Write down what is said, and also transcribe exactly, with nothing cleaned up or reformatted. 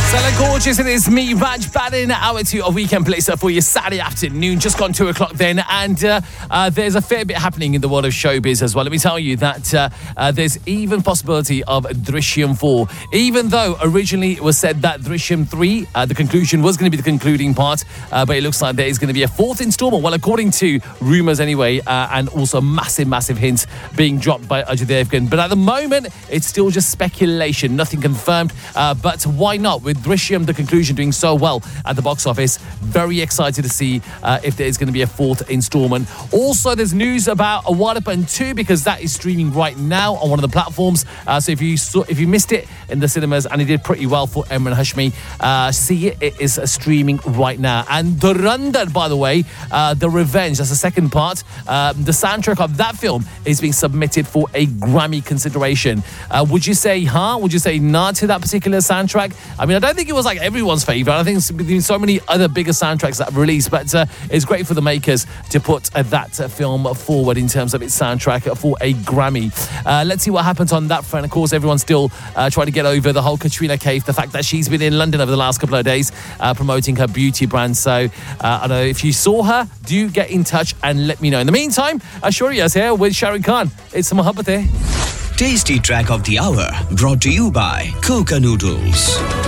Hello, gorgeous. It is me, Raj Badin, hour two of Weekend Placer for your Saturday afternoon. Just gone two o'clock then, and uh, uh, there's a fair bit happening in the world of showbiz as well. Let me tell you that uh, uh, there's even possibility of Drishyam four. Even though originally it was said that Drishyam three, uh, the conclusion was going to be the concluding part, uh, but it looks like there is going to be a fourth installment. Well, according to rumours anyway, uh, and also massive, massive hints being dropped by Ajay Devgan. But at the moment, it's still just speculation, nothing confirmed. Uh, but why not? With Drishyam, the conclusion, doing so well at the box office. Very excited to see uh, if there is going to be a fourth installment. Also, there's news about Awadapan two, because that is streaming right now on one of the platforms. Uh, so if you saw, if you missed it in the cinemas, and it did pretty well for Emran Hashmi, uh, see it. It is uh, streaming right now. And Dhurandhar, by the way, uh, The Revenge, that's the second part. Uh, the soundtrack of that film is being submitted for a Grammy consideration. Uh, would you say huh? Would you say nah to that particular soundtrack? I mean, I don't think it was like everyone's favourite. I think there's been so many other bigger soundtracks that have released, but uh, it's great for the makers to put uh, that uh, film forward in terms of its soundtrack for a Grammy. Uh, let's see what happens on that front. Of course, everyone's still uh, trying to get over the whole Katrina Kaif, the fact that she's been in London over the last couple of days uh, promoting her beauty brand. So, uh, I don't know, if you saw her, do get in touch and let me know. In the meantime, Ashuriya's here with Shahrukh Khan. It's Mohabbat hai. Tasty track of the hour brought to you by Coca Noodles.